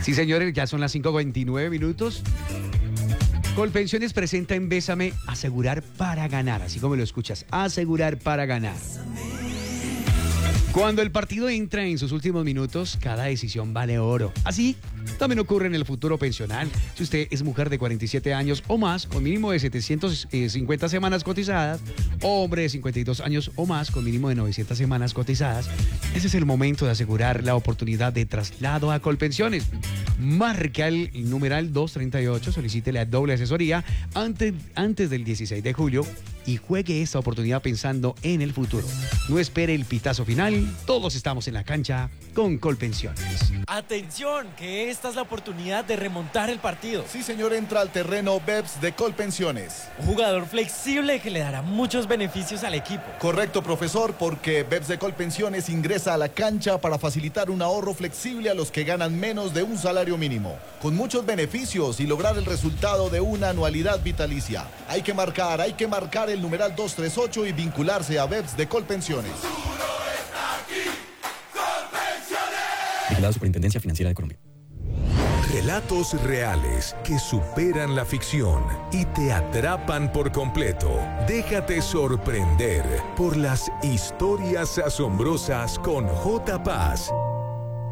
Sí, señores, ya son las 5:29 minutos. Colpensiones presenta en Bésame asegurar para ganar, así como lo escuchas, asegurar para ganar. Cuando el partido entra en sus últimos minutos, cada decisión vale oro. Así también ocurre en el futuro pensional. Si usted es mujer de 47 años o más, con mínimo de 750 semanas cotizadas, o hombre de 52 años o más, con mínimo de 900 semanas cotizadas, ese es el momento de asegurar la oportunidad de traslado a Colpensiones. Marca el numeral 238, solicite la doble asesoría antes del 16 de julio y juegue esta oportunidad pensando en el futuro. No espere el pitazo final, todos estamos en la cancha con Colpensiones. Atención, que esta es la oportunidad de remontar el partido. Sí, señor, entra al terreno BEPS de Colpensiones. Un jugador flexible que le dará muchos beneficios al equipo. Correcto, profesor, porque BEPS de Colpensiones ingresa a la cancha para facilitar un ahorro flexible a los que ganan menos de un salario mínimo, con muchos beneficios y lograr el resultado de una anualidad vitalicia. Hay que marcar el numeral 238 y vincularse a BEPS de Colpensiones. Vigilado Superintendencia Financiera de Colombia. Relatos reales que superan la ficción y te atrapan por completo. Déjate sorprender por las historias asombrosas con J. Paz,